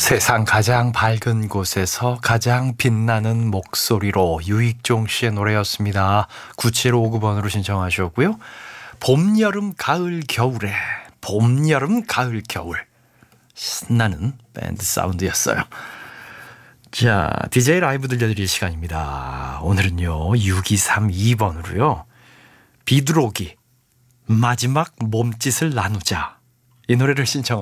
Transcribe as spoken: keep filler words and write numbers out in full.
세상 가장 밝은 곳에서 가장 빛나는 목소리로 유익종 씨의 노래였습니다. 구칠오구 번으로 신청하셨고요. 봄, 여름, 가을, 겨울에 봄, 여름, 가을, 겨울 신나는 밴드 사운드였어요. 자, 디제이 라이브 들려드릴 시간입니다. 오늘은요 육이삼이 번으로요 비둘기 마지막 몸짓을 나누자 이 노래를 신청